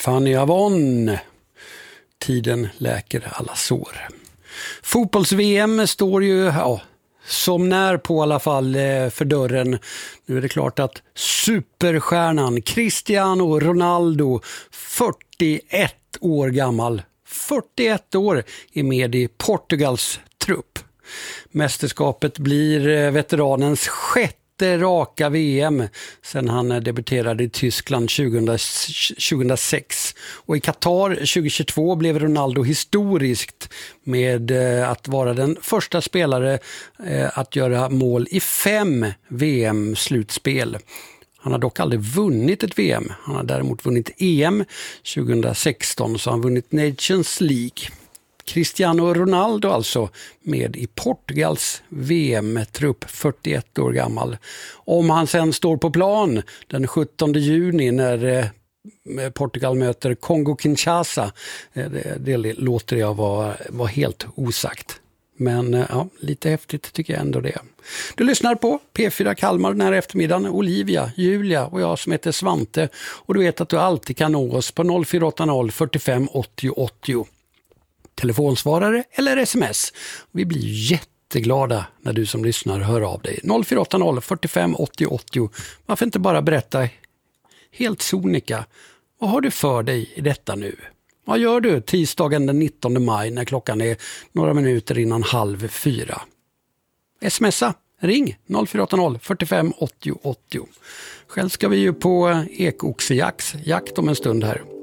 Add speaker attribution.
Speaker 1: Fanny Avon. Tiden läker alla sår. Fotbolls-VM står ju som när på i alla fall för dörren. Nu är det klart att superstjärnan Cristiano Ronaldo, 41 år gammal, 41 år, är med i Portugals trupp. Mästerskapet blir veteranens sjätte raka VM sedan han debuterade i Tyskland 2006. Och i Qatar 2022 blev Ronaldo historiskt med att vara den första spelare att göra mål i 5 VM-slutspel. Han har dock aldrig vunnit ett VM. Han har däremot vunnit EM 2016, så han har vunnit Nations League. Cristiano Ronaldo alltså med i Portugals VM-trupp, 41 år gammal. Om han sen står på plan den 17 juni när Portugal möter Kongo-Kinshasa, det låter jag vara helt osagt. Men lite häftigt tycker jag ändå det. Du lyssnar på P4 Kalmar den här eftermiddagen. Olivia, Julia och jag som heter Svante. Och du vet att du alltid kan nå oss på 0480 45 80 80. Telefonsvarare eller sms. Vi blir jätteglada när du som lyssnar hör av dig. 0480 45 80 80. Varför inte bara berätta helt sonika. Vad har du för dig i detta nu? Vad gör du tisdagen den 19 maj när klockan är några minuter innan 3:30? Smsa, ring 0480 45 80 80. Själv ska vi ju på ekoxejakt om en stund här.